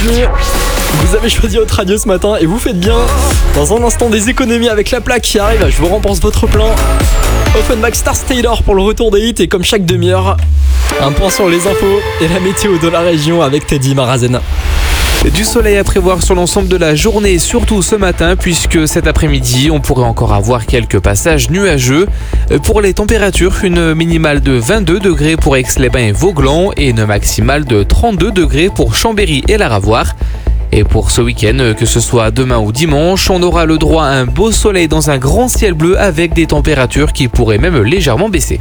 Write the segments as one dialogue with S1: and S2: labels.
S1: bienvenue. Vous avez choisi votre radio ce matin et vous faites bien. Dans un instant, des économies avec la plaque qui arrive. Je vous rembourse votre plein. Offenbach Stars Taylor pour le retour des hits et comme chaque demi-heure, un point sur les infos et la météo de la région avec Teddy Marazen.
S2: Du soleil à prévoir sur l'ensemble de la journée, surtout ce matin, puisque cet après-midi, on pourrait encore avoir quelques passages nuageux. Pour les températures, une minimale de 22 degrés pour Aix-les-Bains et Vauglans et une maximale de 32 degrés pour Chambéry et la Ravoire. Et pour ce week-end, que ce soit demain ou dimanche, on aura le droit à un beau soleil dans un grand ciel bleu avec des températures qui pourraient même légèrement baisser.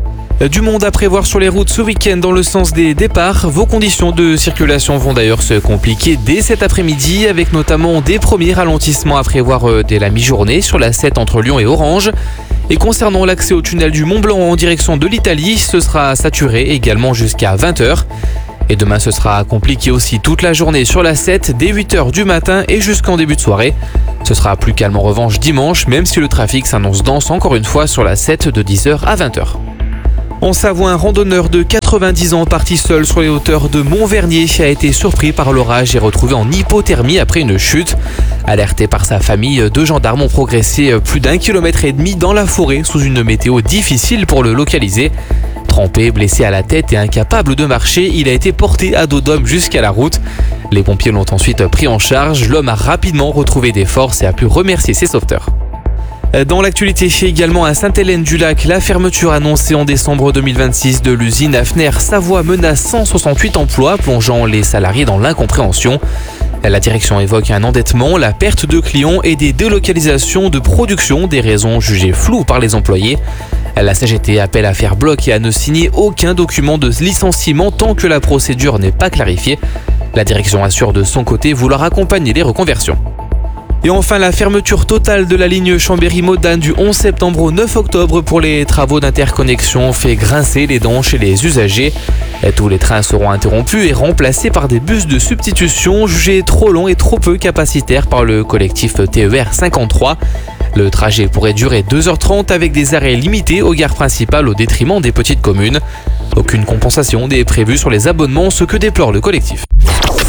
S2: Du monde à prévoir sur les routes ce week-end dans le sens des départs. Vos conditions de circulation vont d'ailleurs se compliquer dès cet après-midi avec notamment des premiers ralentissements à prévoir dès la mi-journée sur la 7 entre Lyon et Orange. Et concernant l'accès au tunnel du Mont Blanc en direction de l'Italie, ce sera saturé également jusqu'à 20h. Et demain, ce sera compliqué aussi toute la journée sur la 7 dès 8h du matin et jusqu'en début de soirée. Ce sera plus calme en revanche dimanche, même si le trafic s'annonce dense encore une fois sur la 7 de 10h à 20h. En Savoie, un randonneur de 90 ans parti seul sur les hauteurs de Montvernier a été surpris par l'orage et retrouvé en hypothermie après une chute. Alerté par sa famille, 2 gendarmes ont progressé plus d'1,5 km dans la forêt sous une météo difficile pour le localiser. Trempé, blessé à la tête et incapable de marcher, il a été porté à dos d'homme jusqu'à la route. Les pompiers l'ont ensuite pris en charge. L'homme a rapidement retrouvé des forces et a pu remercier ses sauveteurs. Dans l'actualité, également à Sainte-Hélène-du-Lac, la fermeture annoncée en décembre 2026 de l'usine Hafner Savoie menace 168 emplois, plongeant les salariés dans l'incompréhension. La direction évoque un endettement, la perte de clients et des délocalisations de production, des raisons jugées floues par les employés. La CGT appelle à faire bloc et à ne signer aucun document de licenciement tant que la procédure n'est pas clarifiée. La direction assure de son côté vouloir accompagner les reconversions. Et enfin, la fermeture totale de la ligne Chambéry-Modane du 11 septembre au 9 octobre pour les travaux d'interconnexion fait grincer les dents chez les usagers. Tous les trains seront interrompus et remplacés par des bus de substitution jugés trop longs et trop peu capacitaires par le collectif TER 53. Le trajet pourrait durer 2h30 avec des arrêts limités aux gares principales au détriment des petites communes. Aucune compensation n'est prévue sur les abonnements, ce que déplore le collectif.